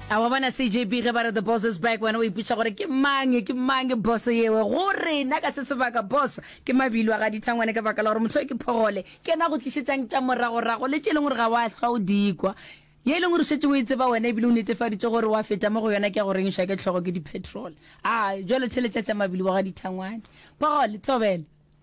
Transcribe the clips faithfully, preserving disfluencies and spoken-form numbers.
a wa bona C J B ge ba re the boss is back wena o ipitsa gore ke mang ke mang boss yewe gore nna ka se sebaka boss ke mabilo ga dithangwane ke baka la gore motho ke phogole ke na go tlisetsang tsa morago rago le tseleng gore ga wa hlwa o dikwa ye leng gore setse o itse ba wena e bile o netefaditse gore wa feta mo go yona ke gore nsha ke tlhogo ke di petrol ah jalo tsheletsa tsa mabilo ga dithangwane phogole tsobele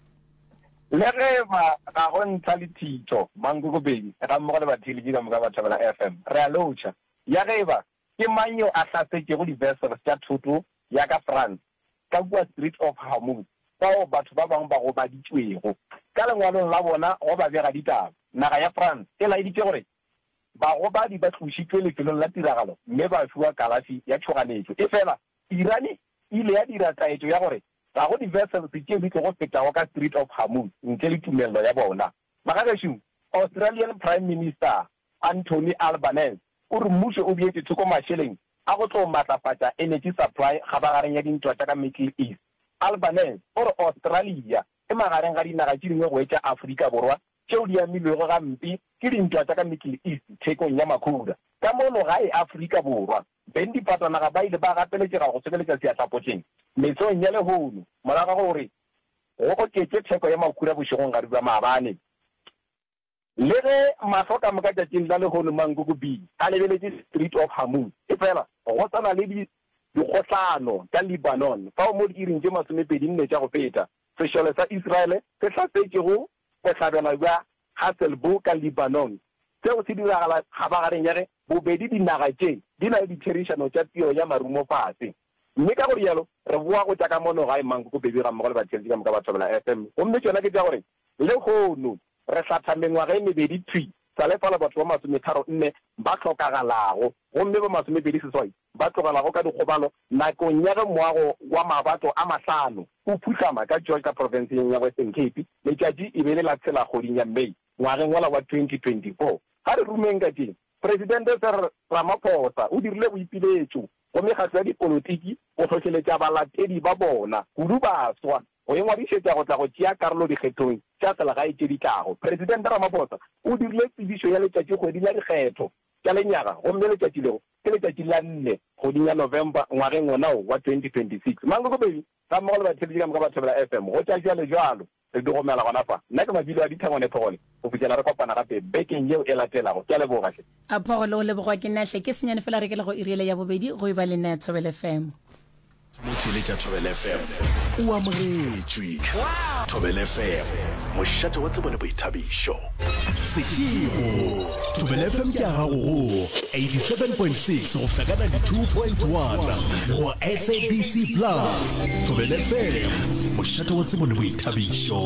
le ge ba ga go ntsha le thito mango go bedi ga mo go le bathili ka mo ka batho ba F M re a locha ya ge ba ke manyo a tlatsetse go di vessels tsa thuto ya ka France ka bua Strait of Hormuz bao batho ba bang ba go ba ditwego ka lengwalong la bona go ba bega ditaba naga ya France e la iditse gore ba go ba di ba tlushitwe lefelong la tiragalo mme ba fiwa kalafi ya tshoganetso e fela Irani ile ya dira taetso ya gore ga go di vessels tse di go feta ka Strait of Hormuz ntle le tumello ya bona magageshu Australian Prime Minister Anthony Albanese o re mmuso o bietse thoko masheleng a go tlo matlafatsa energy supply ga ba gareng ya dintwa tsa ka Middle East Albanese o re Australia e magareng ga dinaga tse dingwe go etsa Afrika borwa tseo di amilwego ga mpi ke dintwa tsa ka Middle East thekong ya makhuda ka mono ga e Afrika borwa ben dipatana ga ba ile ba gapeletsa go sebeletsa seatlapotseng metsong ya lehono moraga gore go oketse theko ya makhuda boshegong ga di ba maabane le ge masoka mo ka tšatšing la lehono mango go bi a lebeletse Strait of Hormuz e fela go tsana le di dikgotlano ka Lebanon fa mo di iring tse masomepedi nne tša go feta sešole sa Israel se hlatsetše go tlhabela ba Hasselbo ka Lebanon seo se diragala ga ba gareng ya ge bobedi dinaga tše di na le ditherišano tša tiro ya marumo fase mme ka gore yalo re boa go tša ka mono ga e mango go bebi ga mmogo le batšheledi ka moka batho ba F M gomme tšona ke tša gore le gono re hlatha mengwaga e mebedi thwi sa le fala batho ba masometharo nne ba tlhokagalago gomme ba masomepedi seswai ba tlogelago ka dikgobalo nakong ya ge moago wa mabato a mahlano o phutlhama ka Georgia provinceng ya Western Cape letšatši e be le la tshela kgoding ya May ngwageng wala wa twenty twenty-four ga re rumeng ka teng presidente Cyril Ramaphosa o dirile boipiletšo go mekgatlo ya dipolotiki go tlhotlheletša balatedi ba bona kudu baswa go engwadišetša go tla go tšea karolo dikgethong tša selegae tše di tlago presidente Ramaphosa o dirile tsebišo ya letšatši kgwedi la dikgetho tša lenyaga gomme letšatši lego ke letšatši la nne kgoding ya November ngwageng onao wa twenty twenty-six mango go bebi ka mmogo le batheletši ka moka batho ba F M go tšatši le jalo re di gomela gona fa nna ke mabilo a dithangwane phogole go fitlhela re kopana gape bekeng yeo e latelago ke a lebogatlhe a phogole o leboga ke nnatlhe ke senyane fela re ke le go iriele ya bobedi go e ba le nna Thobela F M Motheletša Thobela F M o amogetšwe Thobela F M mošate wa tsebo le boithabišo sešego Thobela F M ke a gago go eighty-seven point six go feta ka ninety-two point one le go S A B C plus Thobela F M mošate wa tsebo le boithabišo.